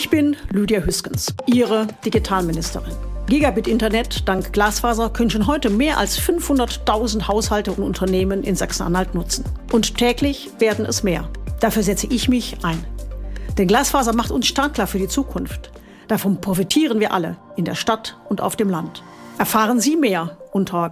Ich bin Lydia Hüskens, Ihre Digitalministerin. Gigabit-Internet dank Glasfaser können schon heute mehr als 500.000 Haushalte und Unternehmen in Sachsen-Anhalt nutzen. Und täglich werden es mehr. Dafür setze ich mich ein. Denn Glasfaser macht uns startklar für die Zukunft. Davon profitieren wir alle, in der Stadt und auf dem Land. Erfahren Sie mehr unter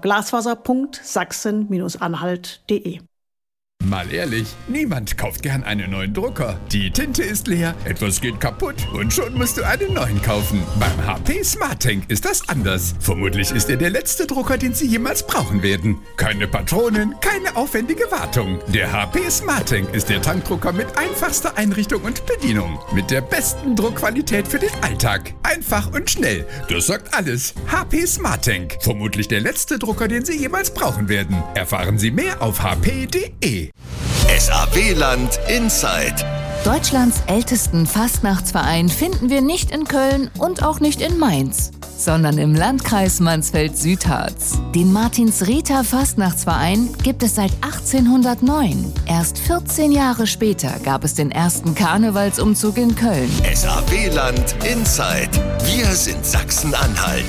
glasfaser.sachsen-anhalt.de. Mal ehrlich, niemand kauft gern einen neuen Drucker. Die Tinte ist leer, etwas geht kaputt und schon musst du einen neuen kaufen. Beim HP SmartTank ist das anders. Vermutlich ist er der letzte Drucker, den Sie jemals brauchen werden. Keine Patronen, keine aufwendige Wartung. Der HP SmartTank ist der Tankdrucker mit einfachster Einrichtung und Bedienung. Mit der besten Druckqualität für den Alltag. Einfach und schnell. Das sagt alles. HP SmartTank. Vermutlich der letzte Drucker, den Sie jemals brauchen werden. Erfahren Sie mehr auf hp.de. SAW-Land Inside. Deutschlands ältesten Fastnachtsverein finden wir nicht in Köln und auch nicht in Mainz, sondern im Landkreis Mansfeld-Südharz. Den Martins-Rita Fastnachtsverein gibt es seit 1809. Erst 14 Jahre später gab es den ersten Karnevalsumzug in Köln. SAW-Land Inside. Wir sind Sachsen-Anhalt.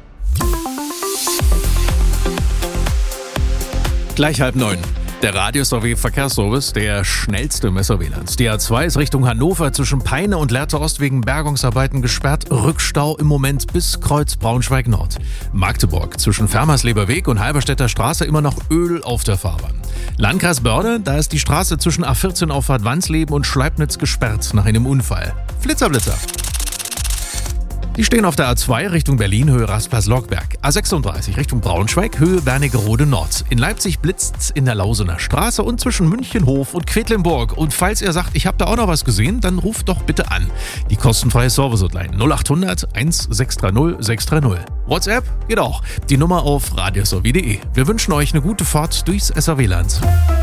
Gleich 8:30. Der Radio-SAW-Verkehrsservice, der schnellste im SAW-Land. Die A2 ist Richtung Hannover zwischen Peine und Lehrte Ost wegen Bergungsarbeiten gesperrt. Rückstau im Moment bis Kreuz Braunschweig-Nord. Magdeburg zwischen Fermersleberweg und Halberstädter Straße immer noch Öl auf der Fahrbahn. Landkreis Börde, da ist die Straße zwischen A14 Auffahrt Wansleben und Schleibnitz gesperrt nach einem Unfall. Flitzer. Die stehen auf der A2 Richtung Berlin, Höhe Rastplatz-Lockberg. A36 Richtung Braunschweig, Höhe Wernigerode Nord. In Leipzig blitzt's in der Lausener Straße und zwischen Münchenhof und Quedlinburg. Und falls ihr sagt, ich habe da auch noch was gesehen, dann ruft doch bitte an. Die kostenfreie Service-Hotline 0800 1630 630. WhatsApp geht auch. Die Nummer auf radiosaw.de. Wir wünschen euch eine gute Fahrt durchs SAW-Land.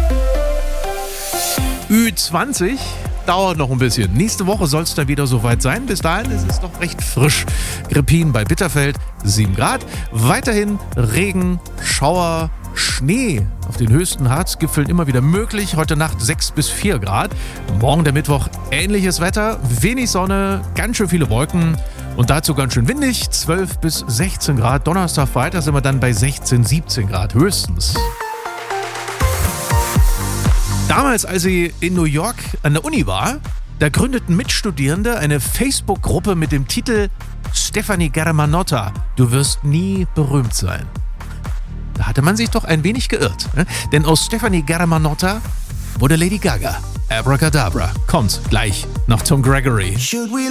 Ü20 dauert noch ein bisschen. Nächste Woche soll es dann wieder soweit sein. Bis dahin ist es noch recht frisch. Grippin bei Bitterfeld 7 Grad. Weiterhin Regen, Schauer, Schnee auf den höchsten Harzgipfeln immer wieder möglich. Heute Nacht 6 bis 4 Grad. Morgen der Mittwoch ähnliches Wetter. Wenig Sonne, ganz schön viele Wolken. Und dazu ganz schön windig. 12 bis 16 Grad. Donnerstag, Freitag sind wir dann bei 16, 17 Grad höchstens. Damals, als sie in New York an der Uni war, da gründeten Mitstudierende eine Facebook-Gruppe mit dem Titel Stefanie Germanotta, du wirst nie berühmt sein. Da hatte man sich doch ein wenig geirrt, ne? Denn aus Stefanie Germanotta wurde Lady Gaga. Abracadabra kommt gleich nach Tom Gregory.